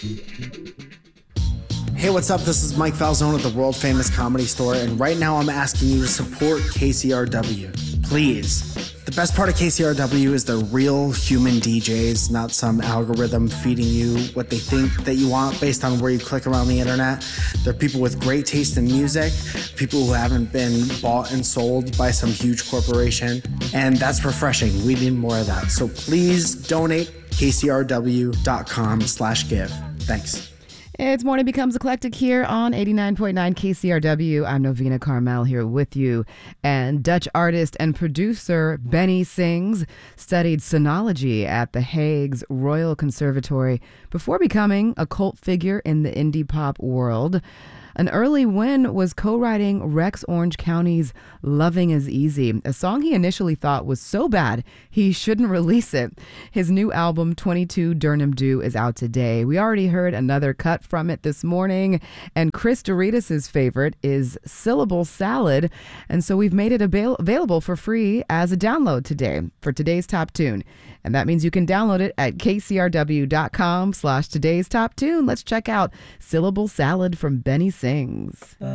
Hey, what's up? This is Mike Falzone at the World Famous Comedy Store, and right now I'm asking you to support KCRW. Please. The best part of KCRW is they're real human DJs, not some algorithm feeding you what they think that you want based on where you click around the internet. They're people with great taste in music, people who haven't been bought and sold by some huge corporation, and that's refreshing. We need more of that. So please donate kcrw.com/give. Thanks. It's Morning Becomes Eclectic here on 89.9 KCRW. I'm Novena Carmel here with you. And Dutch artist and producer Benny Sings studied sonology at the Hague's Royal Conservatory before becoming a cult figure in the indie pop world. An early win was co-writing Rex Orange County's Loving Is Easy, a song he initially thought was so bad he shouldn't release it. His new album, 22 Durham Dew, is out today. We already heard another cut from it this morning, and Chris Doritas' favorite is Syllable Salad, and so we've made it available for free as a download today for today's top tune. And that means you can download it at kcrw.com/today's top tune. Let's check out Syllable Salad from Benny Sings.